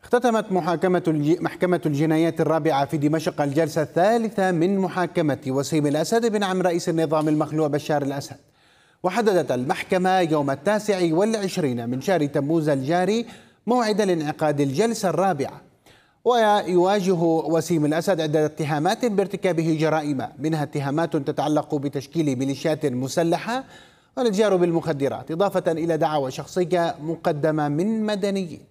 اختتمت محكمة الجنايات الرابعة في دمشق الجلسة الثالثة من محاكمة وسيم الأسد بن عم رئيس النظام المخلوع بشار الأسد. وحددت المحكمة يوم 29 من شهر تموز الجاري موعد لانعقاد الجلسة الرابعة. ويواجه وسيم الأسد عدة اتهامات بارتكابه جرائم، منها اتهامات تتعلق بتشكيل ميليشيات مسلحة والاتجار بالمخدرات، إضافة إلى دعوى شخصية مقدمة من مدنيين.